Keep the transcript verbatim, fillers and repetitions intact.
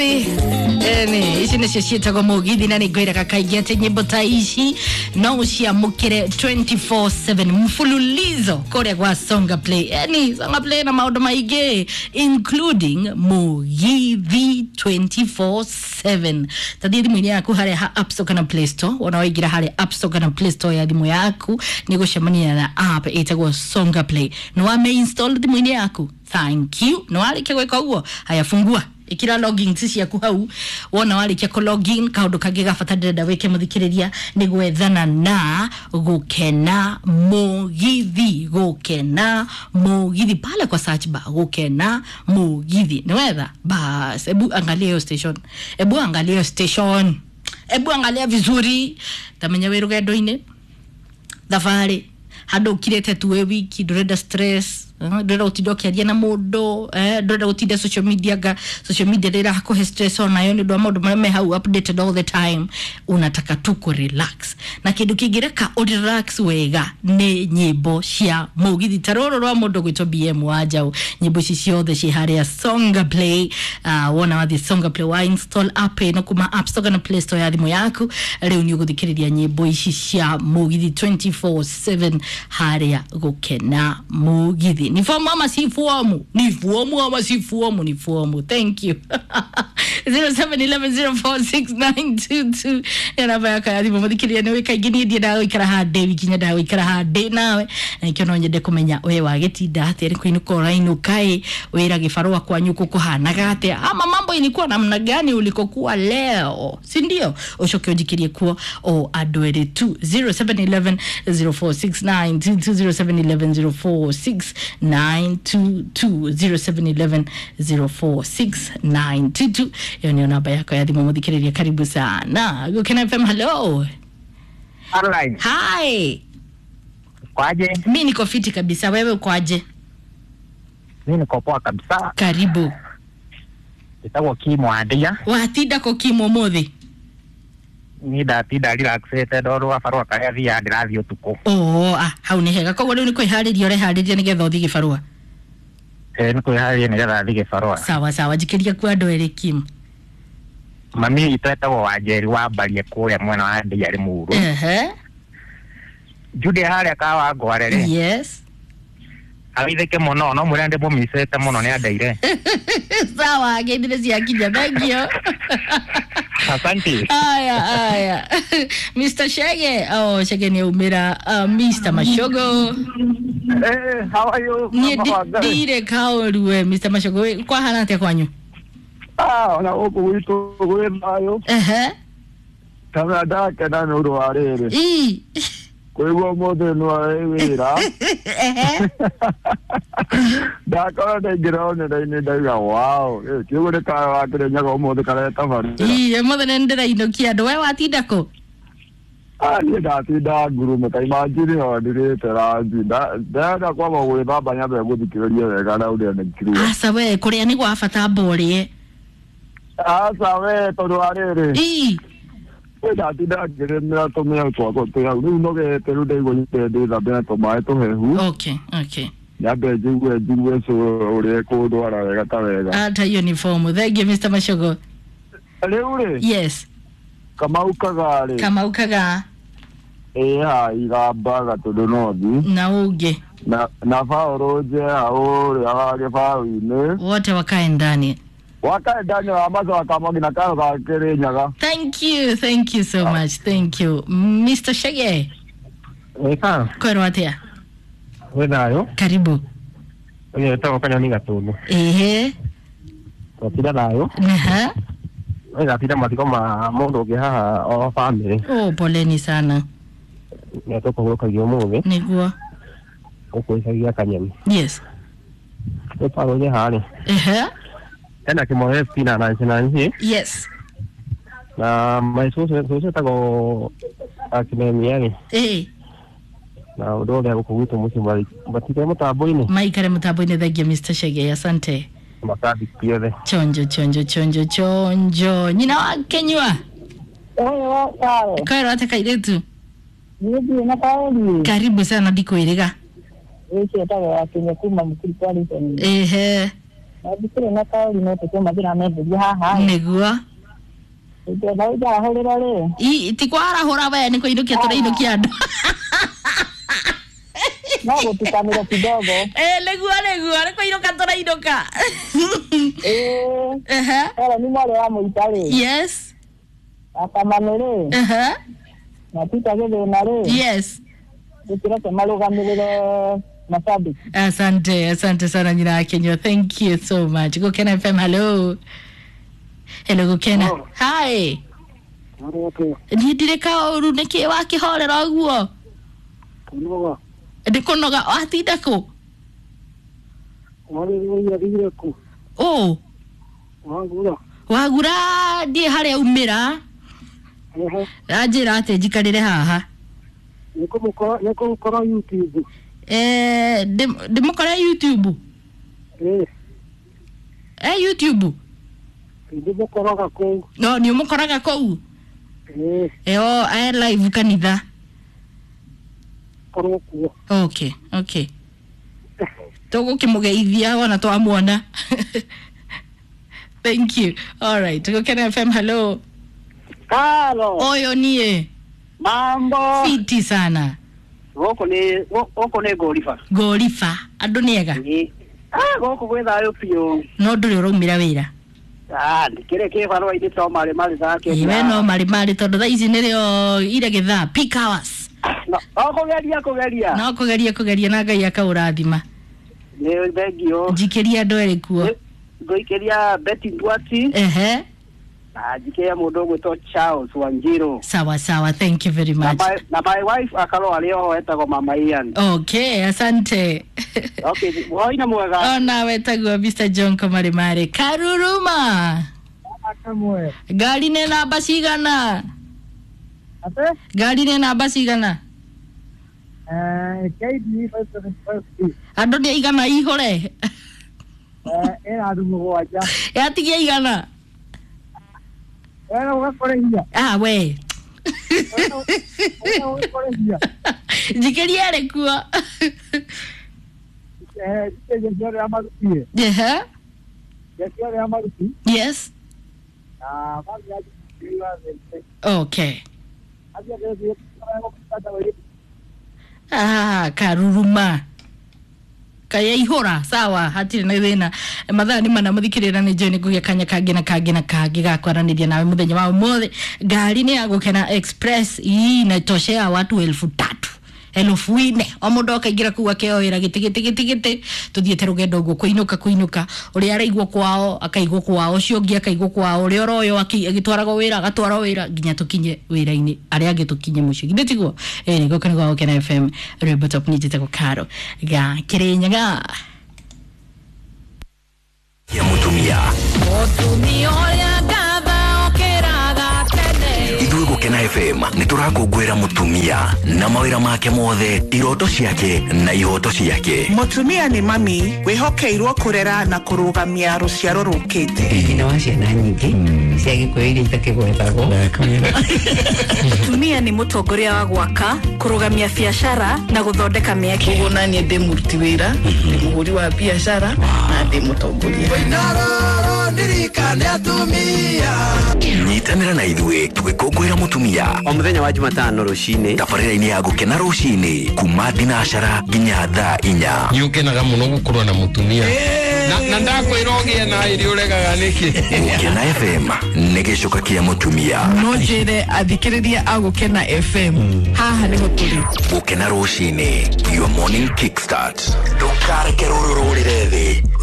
Mugithi ene ici nä cio ciätagwo Mugithi na nä ngwä kaingä atä nyä mbo ta ici no ciamå re twenty-four seven mfululizo kårä gwa Songa Play eni Songa Play na maå ndå maingä including Mugithi twenty-four seven tathi thimå-inä yaku harä ha App Store kana Play Store wona waingä ra harä App Store kana Play Store ya thimå yaku nä gå cemania na app ĩtagwo Songa Play nä wame install thimå-inä yaku thank you no wale kia gweka uo haya fungua ikira login tisi yaku hau wona wale kia ko login kaundu kage gafatadira da weke muthikiriria ni gwethana na gukena Mugithi gukena Mugithi pale kwa search bar gukena Mugithi ni wetha bas ebu angalia hiyo station ebu angalia hiyo station ebu angalia vizuri tamenya we rugendo-ini thabarĩ handũ ukirete tuwe wiki ndurenda stress ndurenda gũtinda ũkĩaria na mũndũ eh ndurenda gũtinda social media ga social media ndĩra hakuhe stress ona yo nĩ ndwa maũndũ marĩa me hau updated all the time unataka tu ku relax na kĩndũ kĩngĩreka u relax wega nĩ nyĩmbo cia Mugithi tarũrũ rwa mũndũ gwĩtwo B M Wanjaũ nyĩmbo ici ciothe ci harĩa Songa Play uh, wona wathi Songa Play wa install app ĩno kuma App Store na Play Store ya thimũ yaku rĩu nĩ ũgũthikĩrĩria nyĩmbo ici cia Mugithi twenty-four seven harĩa gũkena Mugithi ni fomu ama si fomu ni fomu ama si fomu ni fomu thank you zero seven one one zero four six nine two two yana baya kaya mo mudikiriya ne weka igini ndi nawe ikara hande wikinya dawe ikara hande nawe ikyo no nyende kumenya we wagetinda ateri kuinuka raino kai wera gifarua kwa nyuko kuhanaga ate ama mambo ilikuwa namna gani ulikokuwa leo si ndio ushoke ujikirie kuo o adwere tu zero seven one one zero four six nine two two zero seven one one zero four six nine two two zero seven one one zero four six nine two two yo ni namba yako ya thimũ muthikiriria karibu sana Gukena F M hello Alright. Hi Kwaje? Mimi niko fiti kabisa wewe ukoaje? Mimi niko poa kabisa. Karibu. Itago kimo andia. Watinda ko kimo mothi. Ni da tinda relaxete ndoro afarwa kaya thia ndirathi utuko. Oh ah hau ni hega koguo riu ni kwihariria urehariria nigetha uthi gibarua. Eh ni kwihariria nigetha thi gibarua. Sawa sawa jikiria kwa andu eri kim. Mami itetagwo Wanjeri wa Mbarie kuria mwena wa Ndiari Muru. Ehe. Jude haria kawa ngwarere. Yes. Awitheke muno no murende mumisete muno ni andaire. Sawa ngendire cia kinya thank you. Asante. Aya aya. Mister Shege oh Shege ni umira uh, Mister Mashogo. Eh how are you? Ni dire kaoruwe Mister Mashogo kwa hana te kwanyu. Ah ona oku wito gwe nayo. Ehe. Kama daka na no ruarere. I. Kwego mode no wira. Ehe. Daka na ground na ni daga wow. Eh kigo de ka wa kire nyago mode kala tafari. I mode nendera inokia ndo we watinda ko. Ah ni da ti da guru me kai majiri no dire tera ji da da da kwa we baba nya be guthikiria wega na uri ne kiri. Asa we kuria ni gwa bata mborie. Asa we to ruarere. I. Da ti da gere na to me to ko to ya no ge teru de go ni te de da be to mai to he hu. Okay, okay. Ya be jiwe jiwe so ore ko do ara wega ta wega. Ata uniform. Thank you Mister Mashogo. Ale ure. Yes. Kama ukagare. Kama ukaga. Eh ha iga baga to do no di. Na uge. Na na fa roje aore ya ge fa ine. Wote wakae ndani. Waka ndani wa mazo akamagi na karo ka kere nyaga. Thank you. Thank you so much. Thank you. Mister Shege. Eka. Kwero atia. We nayo. Karibu. Oye tago kanya ni gatunu. Ehe. Otira nayo. Aha. We gatira matiko ma mundu ge haha o family. Oh poleni sana. Ya toko goroka gyo muge. Niguo. Oko isagia kanyemi. Yes. We paro ge hali. Ehe. Tena kimo fina na nchi na nchi. Yes. Na maisusu susu tago akimemi yani. Eh. Na udole ya kukuwitu musi mbali. Batike mutabo ini. Maikare mutabo ini thank you Mister Shege. Asante. Makabi piyode. Chonjo chonjo chonjo chonjo. Nyina wa Kenywa. Oye wakawe. Kwero ate kairetu. Nibi na kauli. Karibu sana diko iriga. Eche tago ya Kenya kuma mkili kwali. Ehe. Ndikire na kauli no te kuma dina me ndi haha. Niguo. Ite dai ja horera le. I ti kwara hora we ni kuinukia turainũkia andu. Na gutikamira kidogo. Eh niguo niguo ni kuinuka turainuka. Eh. Aha. Era ni mwale wa muitare. Yes. Akamanere. Aha. Na pita gebe na le. Yes. Dikira ke malugamire mashabiki. Asante, asante sana nyina Kenya. Thank you so much. Go Ken F M. Hello. Hello go Ken. Oh. Hi. Okay. Ni direka oru niki wa kihorera guo. Kunoga. Ndikunoga atinda ku. Wale ya dire ku. Oh. Wagura. Wagura die hare umira. Ehe. Ajira ate jikarire haha. Niko mukora niko mukora YouTube. Eh, de mukora YouTube. Eh. Eh YouTube. Ndi mukora ko. No, ni mukora ko. Eh. Eh, oh, I live kanitha. Koroku. Okay, okay. Togo kimugeithia wana twamuona. Thank you. All right. Go Ken F M. Hello. Hello. Oyo nie. Mambo. Fiti sana. Goko ni goko ni gorifa. Gorifa. Andu niega. Ah, goko gwetha yo pio. No nduri urumira wira. Ah, ndikire ke faro ide to mari mari zake. Iwe no mari mari tondu tha ici nirio ire githa peak hours. No, okugeria kugeria. No kugeria kugeria na Ngai akaurathima. Ni begio. Jikiria andu eri kuo. Goikeria Betty Duati. Ehe. Na jikia mundu gwito Charles Wanjiru. Sawa sawa, thank you very much. Na my, na my wife akalo alio etago Mama Ian. Okay, asante. Okay, waina mwega. Ona wetagwo Mister John Komari Mare. Karuruma. Akamwe. Gari ne namba cigana? Ate? Gari ne namba cigana? Eh, K D five seven five. Andu ni igana ihore. Eh, era andu mugwanja. Yatigia igana. Era ugakore hiya. Ah we. Era ugakore hiya. Jikiria ere kuo. Eh, je je amaruti. Ehe. Je je amaruti. Yes. Ah, bali ya jiwa zente. Okay. Abia je je Ah, Karuruma. Kaya ihora sawa hatire na thina mathaa ni mana muthikirira ni John kugia kanya kangi na kangi na kangi gakwaraniria nawe muthenya wa mothe ngari ni ya gukena express ii na toshea watu elfu tatu elfu ine o mundu akaingira kuwa keoira giti giti giti giti tuthiete rugendo guo kuinuka kuinuka uri araigwo kwao akaigwo kwao cio ngi akaigwo kwao uri oroyo agitwarago wira agatwara wira nginya tukinye wira-ini ari angi tukinye mucio githitiguo eh ni gukena gwa Ken F M rwimbo top ni jite gukaro ga kirinyaga ya mutumia mutumia ya gaba okeraga tene ithuĩ gũkena F M nĩ tũrakũngũĩra mũtumia na mawĩra make mothe iroto ciake na ihoto ciake. Mutumia ni mami wihokeirwo kurera na kurugamia ruciaro rukite ina wa ciana nyingi cia gikuyu iria itakigwetagwo. Mutumia ni mutongoria wa gwaka kurugamia biashara na guthondeka mieke. Uguo nani ndi muruti wira ndi muhuri wa biashara na ndi mutongoria. Nyitanĩra na ithuĩ tũgĩkũngũĩra mũtumia o mũthenya wa Jumatano rũcinĩ tabarĩra-inĩ ya gũkena rũcinĩ kuma thinacara nginya thaa inya. Nĩũkenaga mũno gũkorwo na mũtumia na na ndakwĩra ũgĩe na irio ũregaga nĩkĩ. Gũkena F M nĩ gĩcoka kĩa mũtumia. No njĩre athikĩrĩria a Gũkena F M haha nĩho tũrĩ. Gũkena rũcinĩ, your morning kickstart. Ndũkareke rũrũ rũrĩre thĩ.